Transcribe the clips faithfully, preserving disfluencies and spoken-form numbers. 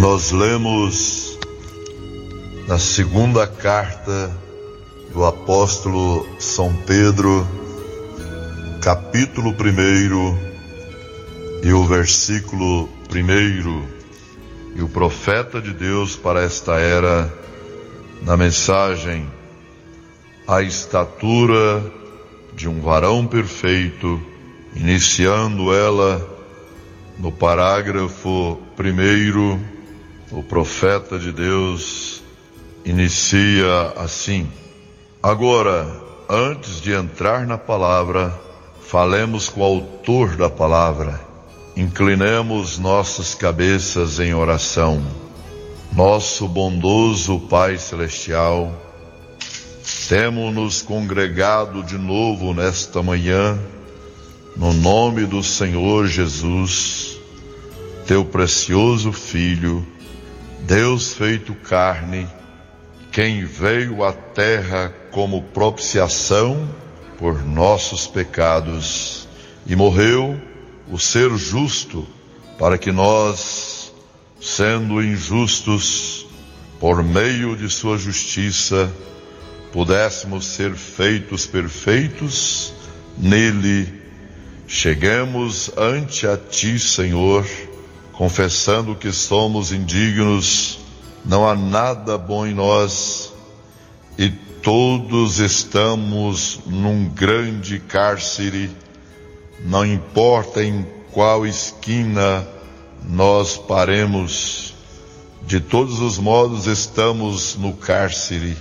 Nós lemos na segunda carta do apóstolo São Pedro, capítulo primeiro e o versículo primeiro, e o profeta de Deus para esta era, na mensagem: a estatura de um varão perfeito, iniciando ela no parágrafo primeiro, o profeta de Deus inicia assim: agora, antes de entrar na palavra, falemos com o autor da palavra. Inclinemos nossas cabeças em oração. Nosso bondoso Pai Celestial, temo-nos congregado de novo nesta manhã, no nome do Senhor Jesus, Teu precioso Filho, Deus feito carne, quem veio à terra como propiciação por nossos pecados e morreu, o ser justo, para que nós, sendo injustos, por meio de sua justiça, pudéssemos ser feitos perfeitos nele. Cheguemos ante a Ti, Senhor, confessando que somos indignos, não há nada bom em nós, e todos estamos num grande cárcere. Não importa em qual esquina nós paremos, de todos os modos estamos no cárcere.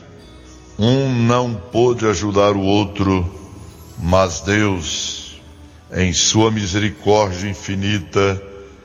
Um não pôde ajudar o outro, mas Deus, em sua misericórdia infinita,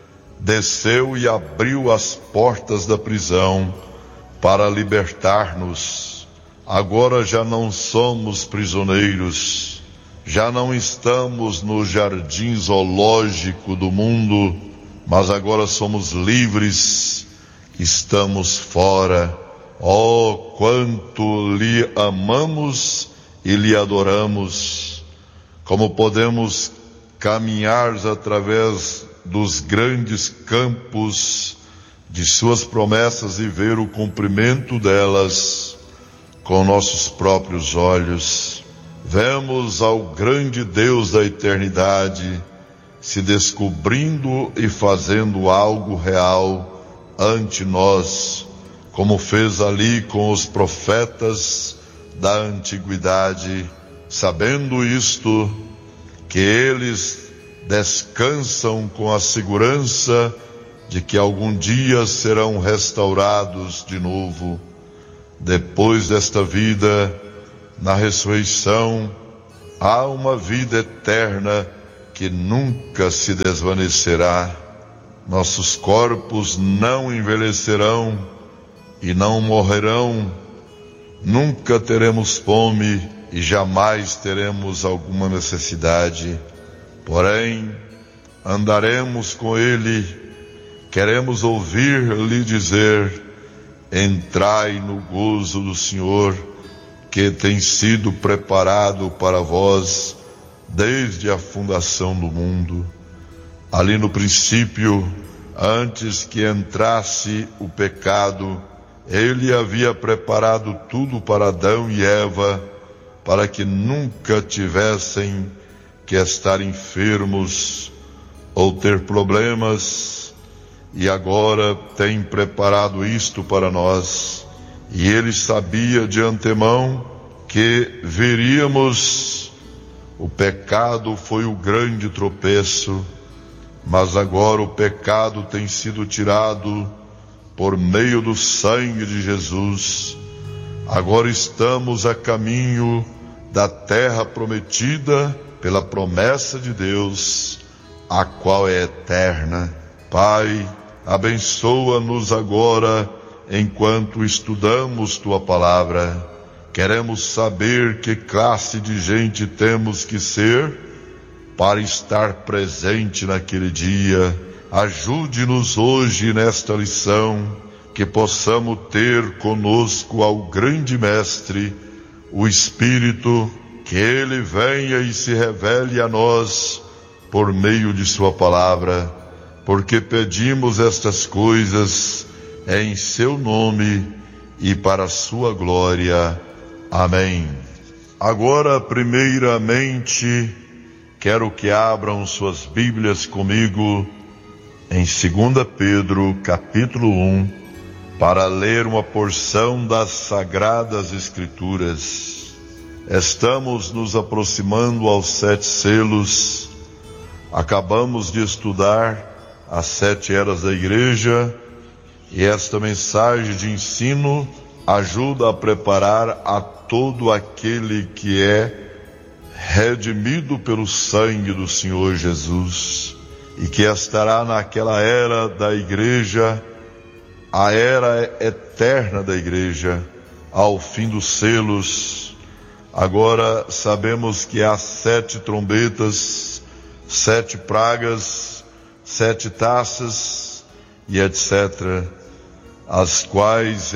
desceu e abriu as portas da prisão para libertar-nos. Agora já não somos prisioneiros, já não estamos no jardim zoológico do mundo, mas agora somos livres, estamos fora. Oh, quanto lhe amamos e lhe adoramos! Como podemos caminhar através dos grandes campos de suas promessas e ver o cumprimento delas com nossos próprios olhos. Vemos ao grande Deus da eternidade se descobrindo e fazendo algo real ante nós, como fez ali com os profetas da antiguidade. Sabendo isto, que eles descansam com a segurança de que algum dia serão restaurados de novo. Depois desta vida, na ressurreição, há uma vida eterna que nunca se desvanecerá. Nossos corpos não envelhecerão e não morrerão. Nunca teremos fome e jamais teremos alguma necessidade. Porém, andaremos com Ele. Queremos ouvir-lhe dizer: entrai no gozo do Senhor, que tem sido preparado para vós desde a fundação do mundo. Ali no princípio, antes que entrasse o pecado, Ele havia preparado tudo para Adão e Eva, para que nunca tivessem que estar enfermos ou ter problemas, e agora tem preparado isto para nós. E Ele sabia de antemão que veríamos. O pecado foi o grande tropeço, mas agora o pecado tem sido tirado por meio do sangue de Jesus. Agora estamos a caminho da terra prometida pela promessa de Deus, a qual é eterna. Pai, abençoa-nos agora enquanto estudamos Tua palavra. Queremos saber que classe de gente temos que ser para estar presente naquele dia. Ajude-nos hoje nesta lição, que possamos ter conosco ao grande Mestre, o Espírito, que Ele venha e se revele a nós por meio de Sua palavra, porque pedimos estas coisas em seu nome e para a sua glória. Amém. Agora, primeiramente, quero que abram suas Bíblias comigo em Segunda Pedro, capítulo um, para ler uma porção das Sagradas Escrituras. Estamos nos aproximando aos sete selos. Acabamos de estudar as sete eras da igreja e esta mensagem de ensino ajuda a preparar a todo aquele que é redimido pelo sangue do Senhor Jesus e que estará naquela era da igreja, a era eterna da igreja, ao fim dos selos. Agora sabemos que há sete trombetas, sete pragas, sete taças e etcétera, as quais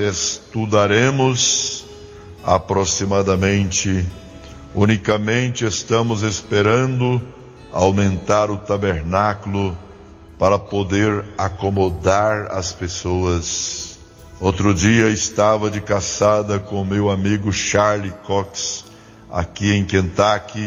estudaremos aproximadamente. Unicamente estamos esperando aumentar o tabernáculo para poder acomodar as pessoas. Outro dia estava de caçada com meu amigo Charlie Cox, aqui em Kentucky,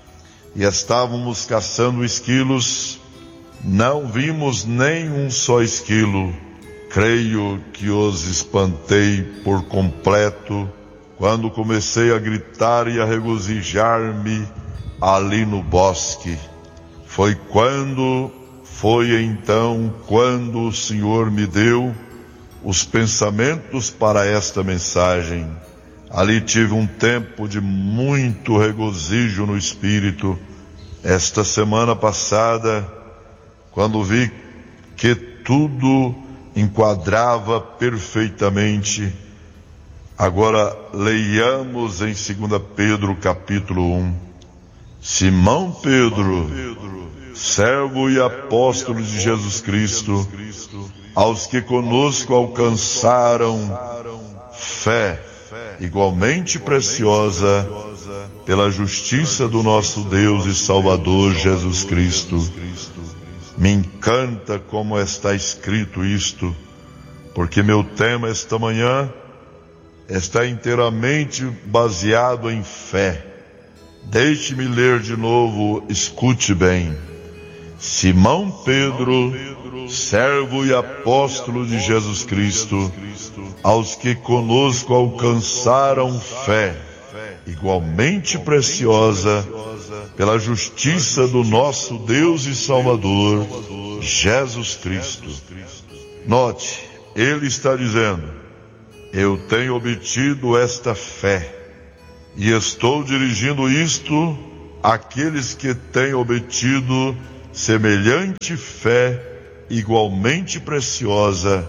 e estávamos caçando esquilos. Não vimos nem um só esquilo. Creio que os espantei por completo quando comecei a gritar e a regozijar-me ali no bosque. Foi quando, foi então quando o Senhor me deu os pensamentos para esta mensagem. Ali tive um tempo de muito regozijo no Espírito. Esta semana passada, quando vi que tudo enquadrava perfeitamente. Agora leiamos em Segunda Pedro capítulo um. Simão Pedro, servo e apóstolo de Jesus Cristo, aos que conosco alcançaram fé igualmente preciosa pela justiça do nosso Deus e Salvador Jesus Cristo. Me encanta como está escrito isto, porque meu tema esta manhã está inteiramente baseado em fé. Deixe-me ler de novo, escute bem. Simão Pedro, servo e apóstolo de Jesus Cristo, aos que conosco alcançaram fé igualmente preciosa pela justiça do nosso Deus e Salvador, Jesus Cristo. Note, ele está dizendo: eu tenho obtido esta fé, e estou dirigindo isto àqueles que têm obtido semelhante fé igualmente preciosa.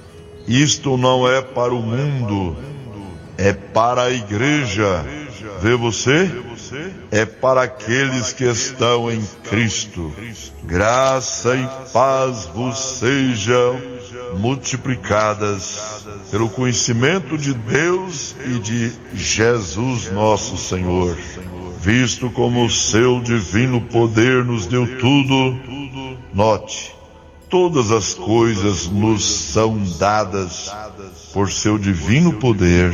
Isto não é para o mundo, é para a igreja. Vê você? É para aqueles que estão em Cristo. Graça e paz vos sejam multiplicadas pelo conhecimento de Deus e de Jesus nosso Senhor, visto como o seu divino poder nos deu tudo. Note, todas as coisas nos são dadas por seu divino poder,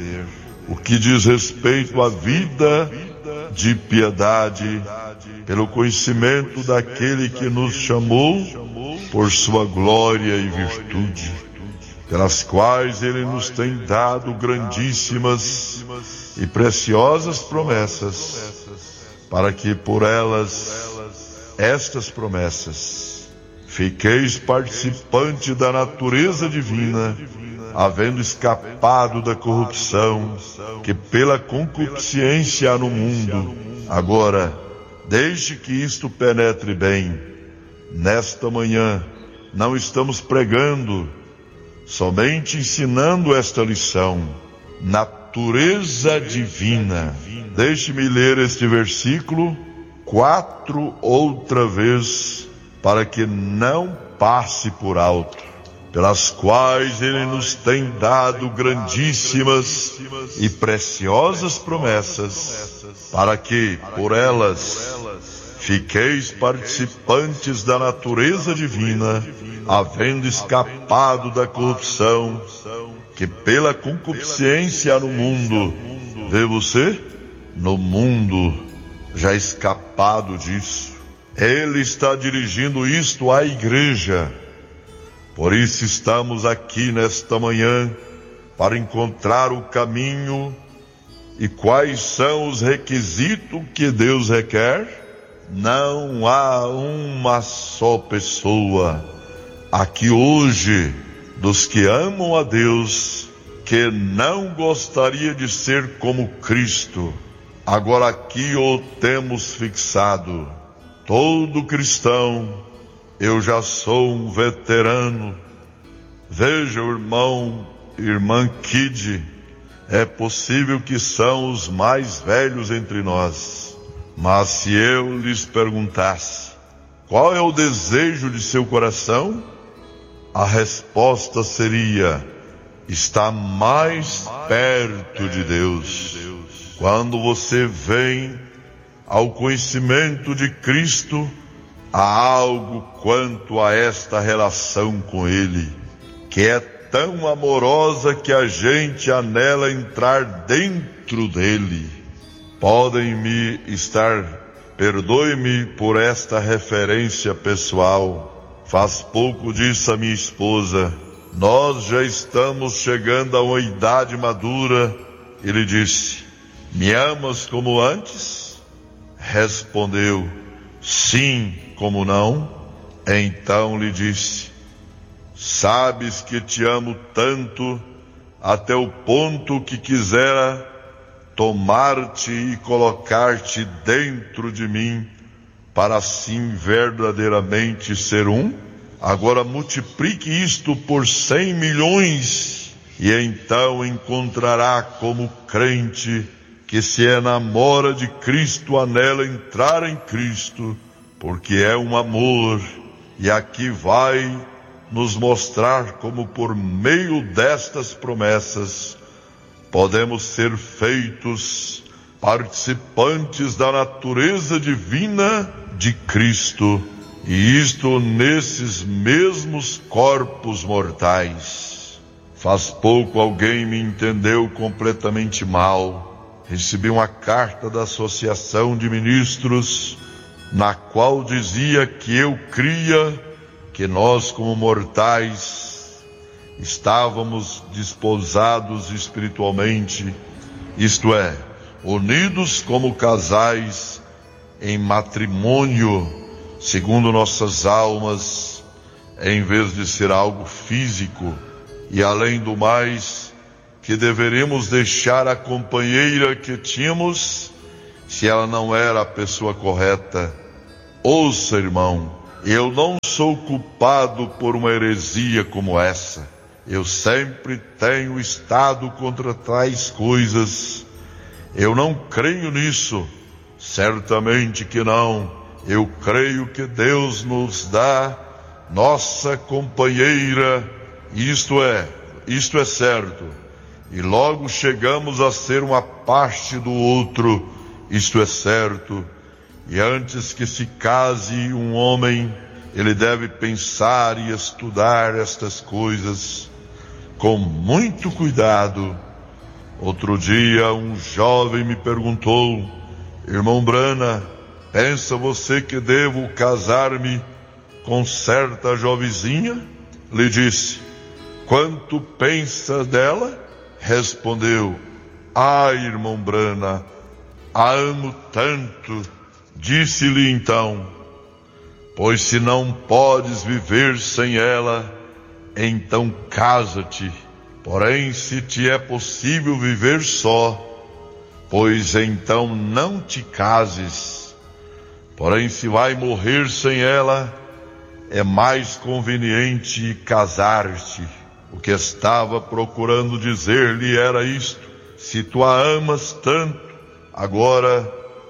o que diz respeito à vida de piedade, pelo conhecimento daquele que nos chamou por sua glória e virtude, pelas quais ele nos tem dado grandíssimas e preciosas promessas, para que por elas, estas promessas, fiqueis participante da natureza divina, havendo escapado da corrupção que pela concupiscência há no mundo. Agora, deixe que isto penetre bem. Nesta manhã, não estamos pregando, somente ensinando esta lição. Natureza divina. Deixe-me ler este versículo quatro outra vez, para que não passe por alto. Pelas quais ele nos tem dado grandíssimas e preciosas promessas, para que, por elas, fiqueis participantes da natureza divina, havendo escapado da corrupção, que pela concupiscência há no mundo. Vê você? No mundo, já escapado disso. Ele está dirigindo isto à igreja. Por isso estamos aqui nesta manhã, para encontrar o caminho. E quais são os requisitos que Deus requer? Não há uma só pessoa aqui hoje, dos que amam a Deus, que não gostaria de ser como Cristo. Agora aqui o temos fixado. Todo cristão, eu já sou um veterano. Veja o irmão, irmã Kid, é possível que são os mais velhos entre nós. Mas se eu lhes perguntasse, qual é o desejo de seu coração? A resposta seria, está mais perto de Deus. Quando você vem ao conhecimento de Cristo, há algo quanto a esta relação com Ele, que é tão amorosa que a gente anela entrar dentro dele. Podem me estar, perdoe-me por esta referência pessoal. Faz pouco disse a minha esposa, nós já estamos chegando a uma idade madura. Ele disse, me amas como antes? Respondeu, sim, como não? Então lhe disse, sabes que te amo tanto, até o ponto que quisera tomar-te e colocar-te dentro de mim, para assim verdadeiramente ser um? Agora multiplique isto por cem milhões, e então encontrará como crente que se enamora de Cristo, anela entrar em Cristo, porque é um amor, e aqui vai nos mostrar como por meio destas promessas podemos ser feitos participantes da natureza divina de Cristo, e isto nesses mesmos corpos mortais. Faz pouco alguém me entendeu completamente mal. Recebi uma carta da Associação de Ministros, na qual dizia que eu cria que nós, como mortais, estávamos desposados espiritualmente, isto é, unidos como casais em matrimônio, segundo nossas almas, em vez de ser algo físico, e além do mais, que deveríamos deixar a companheira que tínhamos, se ela não era a pessoa correta. Ouça, irmão, eu não sou culpado por uma heresia como essa. Eu sempre tenho estado contra tais coisas. Eu não creio nisso. Certamente que não. Eu creio que Deus nos dá nossa companheira. Isto é, isto é certo. E logo chegamos a ser uma parte do outro. Isto é certo. E antes que se case um homem, ele deve pensar e estudar estas coisas com muito cuidado. Outro dia um jovem me perguntou, irmão Brana, pensa você que devo casar-me com certa jovenzinha? Lhe disse, quanto pensa dela? Respondeu, ah, irmão Brana, a amo tanto. Disse-lhe então, pois se não podes viver sem ela, então casa-te. Porém, se te é possível viver só, pois então não te cases. Porém, se vai morrer sem ela, é mais conveniente casar-te. O que estava procurando dizer-lhe era isto: se tu a amas tanto, agora,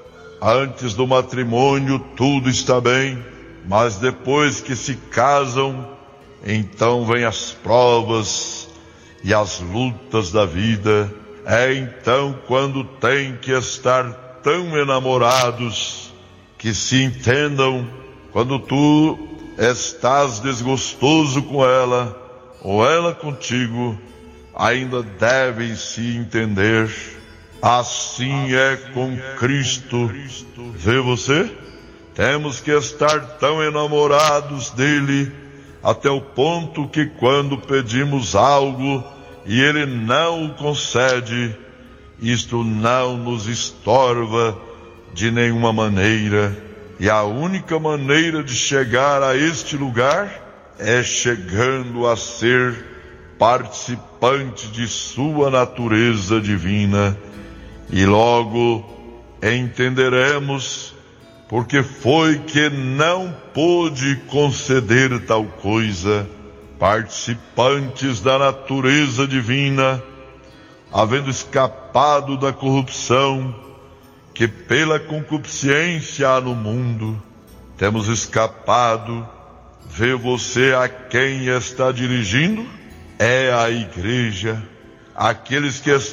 antes do matrimônio, tudo está bem, mas depois que se casam, então vêm as provas e as lutas da vida. É então quando tem que estar tão enamorados que se entendam quando tu estás desgostoso com ela, ou ela contigo, ainda devem se entender. Assim é com Cristo. Vê você? Temos que estar tão enamorados dele, até o ponto que quando pedimos algo e ele não o concede, isto não nos estorva de nenhuma maneira. E a única maneira de chegar a este lugar é chegando a ser participante de sua natureza divina. E logo entenderemos porque foi que não pôde conceder tal coisa. Participantes da natureza divina, havendo escapado da corrupção que pela concupiscência há no mundo, temos escapado. Vê você a quem está dirigindo? É a igreja, aqueles que